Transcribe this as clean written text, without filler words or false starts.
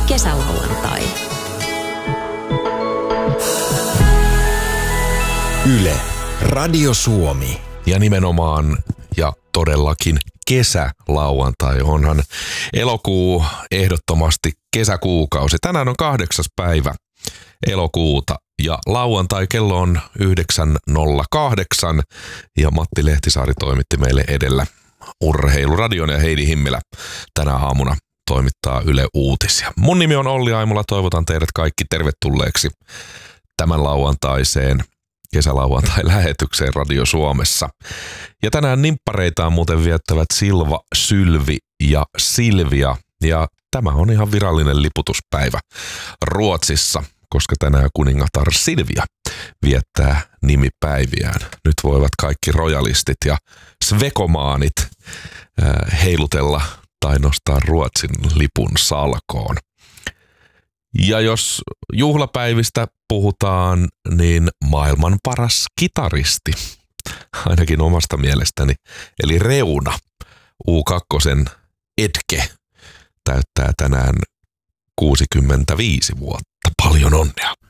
Kesälauantai. Yle, Radio Suomi. Ja nimenomaan ja todellakin kesälauantai. Onhan elokuu ehdottomasti kesäkuukausi. Tänään on 8. päivä elokuuta ja lauantai kello on 9.08 ja Matti Lehtisaari toimitti meille edellä Urheiluradion ja Heidi Himmilä tänä aamuna toimittaa Yle Uutisia. Mun nimi on Olli Aimola, toivotan teidät kaikki tervetulleeksi tämän lauantaiseen kesälauantai-lähetykseen Radio Suomessa. Ja tänään nimppareitaan muuten viettävät Silva, Sylvi ja Silvia. Ja tämä on ihan virallinen liputuspäivä Ruotsissa, koska tänään kuningatar Silvia viettää nimipäiviään. Nyt voivat kaikki rojalistit ja svekomaanit heilutella tai nostaa Ruotsin lipun salkoon. Ja jos juhlapäivistä puhutaan, niin maailman paras kitaristi, ainakin omasta mielestäni, eli Reuna, U2 Edge, täyttää tänään 65 vuotta. Paljon onnea.